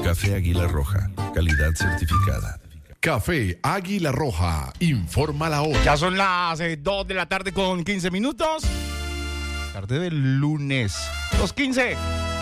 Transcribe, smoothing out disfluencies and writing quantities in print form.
Café Águila Roja, calidad certificada. Café Águila Roja, informa la hora. Ya son las 2 de la tarde con 15 minutos. Tarde del lunes, 2:15.